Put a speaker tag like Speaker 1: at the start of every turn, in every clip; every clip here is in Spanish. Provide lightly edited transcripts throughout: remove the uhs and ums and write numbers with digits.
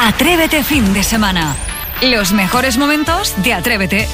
Speaker 1: Atrévete fin de semana. Los mejores momentos de Atrévete.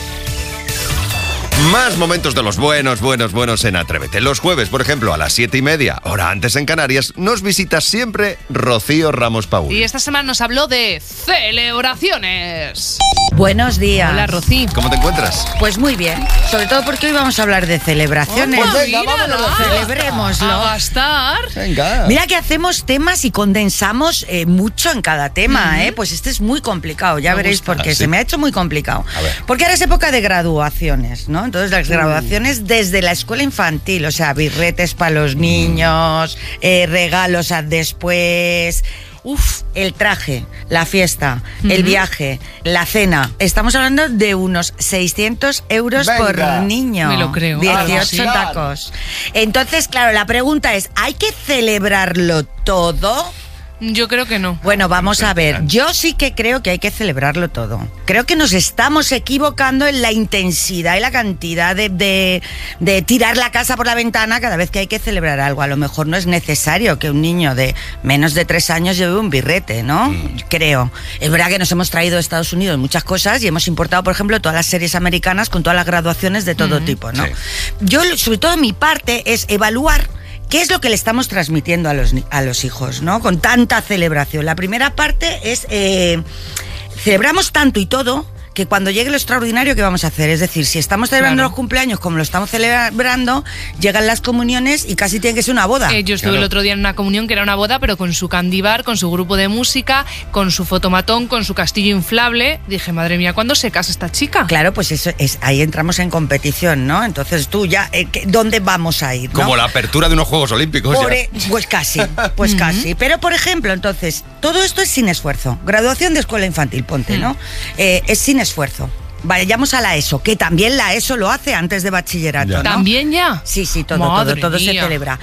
Speaker 2: Más momentos de los buenos en Atrévete. Los jueves, por ejemplo, a las 7:30, hora antes en Canarias, nos visita siempre Rocío Ramos Paul.
Speaker 3: Y esta semana nos habló de celebraciones.
Speaker 4: Buenos días.
Speaker 3: Hola, Rocí.
Speaker 2: ¿Cómo te encuentras?
Speaker 4: Pues muy bien, sobre todo porque hoy vamos a hablar de celebraciones.
Speaker 3: Pues venga, vámonos.
Speaker 4: Celebrémoslo.
Speaker 3: A gastar.
Speaker 2: Venga.
Speaker 4: Mira que hacemos temas y condensamos mucho en cada tema, Pues este es muy complicado, ya veréis porque se me ha hecho muy complicado.
Speaker 2: A ver.
Speaker 4: Porque ahora es época de graduaciones, ¿no? Entonces las graduaciones desde la escuela infantil, o sea, birretes para los niños, regalos después... el traje, la fiesta, el viaje, la cena. Estamos hablando de unos 600 euros por niño.
Speaker 3: Me lo creo.
Speaker 4: 18 tacos. Entonces, claro, la pregunta es, ¿hay que celebrarlo todo?
Speaker 3: Yo creo que no.
Speaker 4: Bueno, vamos a ver. Yo sí que creo que hay que celebrarlo todo. Creo que nos estamos equivocando en la intensidad y la cantidad de tirar la casa por la ventana cada vez que hay que celebrar algo. A lo mejor no es necesario que un niño de menos de 3 años lleve un birrete, ¿no? Creo. Es verdad que nos hemos traído de Estados Unidos muchas cosas y hemos importado, por ejemplo, todas las series americanas con todas las graduaciones de todo tipo, ¿no?
Speaker 2: Sí.
Speaker 4: Yo, sobre todo, mi parte es evaluar ¿qué es lo que le estamos transmitiendo a los hijos, ¿no? Con tanta celebración. La primera parte es, celebramos tanto y todo, que cuando llegue lo extraordinario, ¿qué vamos a hacer? Es decir, si estamos celebrando los cumpleaños como lo estamos celebrando, llegan las comuniones y casi tiene que ser una boda.
Speaker 3: Yo estuve el otro día en una comunión que era una boda, pero con su candy bar, con su grupo de música, con su fotomatón, con su castillo inflable. Dije, madre mía, ¿cuándo se casa esta chica?
Speaker 4: Claro, pues eso es, ahí entramos en competición, ¿no? Entonces tú ya, ¿dónde vamos a ir, no?
Speaker 2: Como la apertura de unos Juegos Olímpicos.
Speaker 4: Pues casi, casi. Pero, por ejemplo, entonces, todo esto es sin esfuerzo. Graduación de escuela infantil, ponte, ¿no? Es sin esfuerzo. Vayamos a la ESO, que también la ESO lo hace antes de bachillerato, ¿no?
Speaker 3: ¿También ya?
Speaker 4: Sí, todo se celebra.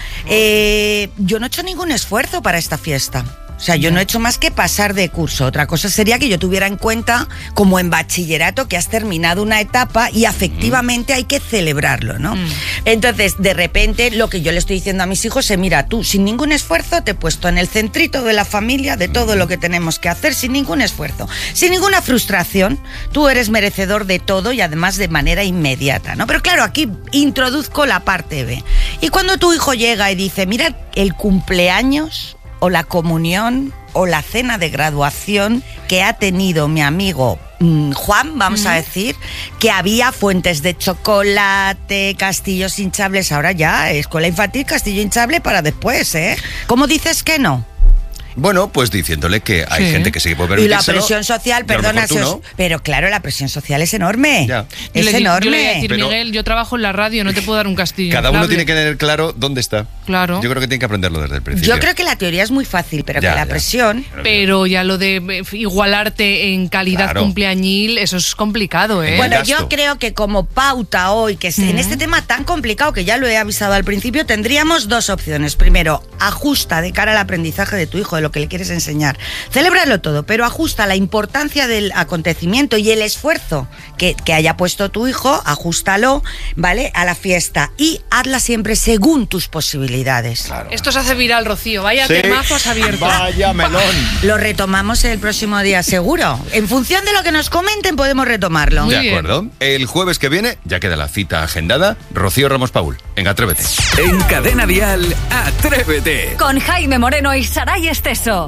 Speaker 4: Yo no he hecho ningún esfuerzo para esta fiesta. O sea, yo no he hecho más que pasar de curso. Otra cosa sería que yo tuviera en cuenta, como en bachillerato, que has terminado una etapa y afectivamente hay que celebrarlo, ¿no? Entonces, de repente, lo que yo le estoy diciendo a mis hijos es, mira, tú, sin ningún esfuerzo, te he puesto en el centrito de la familia, de todo lo que tenemos que hacer, sin ningún esfuerzo, sin ninguna frustración. Tú eres merecedor de todo y además de manera inmediata, ¿no? Pero claro, aquí introduzco la parte B. Y cuando tu hijo llega y dice, mira, el cumpleaños o la comunión o la cena de graduación que ha tenido mi amigo Juan, vamos a decir, que había fuentes de chocolate, castillos hinchables, ahora ya, escuela infantil, castillo hinchable para después, ¿eh? ¿Cómo dices que no?
Speaker 2: Bueno, pues diciéndole que hay gente que sí que puede permitírselo.
Speaker 4: Y la presión social, perdona,
Speaker 2: no.
Speaker 4: pero claro, la presión social es enorme.
Speaker 2: Ya.
Speaker 4: Es enorme.
Speaker 3: Yo le voy a decir,
Speaker 2: Pero
Speaker 3: Miguel, yo trabajo en la radio, no te puedo dar un castillo
Speaker 2: Cada uno
Speaker 3: inflable.
Speaker 2: tiene que tener claro dónde está.
Speaker 3: Claro.
Speaker 2: Yo creo que tiene que aprenderlo desde el principio.
Speaker 4: Yo creo que la teoría es muy fácil, pero que la presión...
Speaker 3: Pero ya lo de igualarte en calidad cumpleañil, eso es complicado, ¿eh?
Speaker 4: Bueno,
Speaker 2: gasto.
Speaker 4: yo creo que como pauta hoy, que en este tema tan complicado, que ya lo he avisado al principio, tendríamos 2 opciones. Primero, ajusta de cara al aprendizaje de tu hijo, de lo que le quieres enseñar. Celébralo todo, pero ajusta la importancia del acontecimiento y el esfuerzo que haya puesto tu hijo, ajústalo, ¿vale?, a la fiesta y hazla siempre según tus posibilidades.
Speaker 2: Claro.
Speaker 3: Esto se hace viral, Rocío. Vaya temazo has abierto.
Speaker 2: Vaya melón.
Speaker 4: Lo retomamos el próximo día, seguro. En función de lo que nos comenten, podemos retomarlo.
Speaker 3: Muy
Speaker 2: De
Speaker 3: bien.
Speaker 2: acuerdo. El jueves que viene ya queda la cita agendada. Rocío Ramos Paul, en Atrévete.
Speaker 5: En Cadena Dial, Atrévete.
Speaker 1: Con Jaime Moreno y Saray Esteso.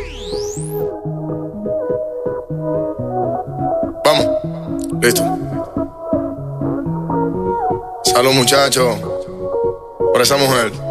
Speaker 6: Vamos, listo. Salud, muchachos, por esa mujer.